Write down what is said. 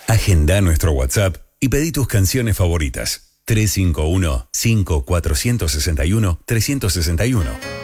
Agenda nuestro WhatsApp y pedí tus canciones favoritas. 351-5461-361.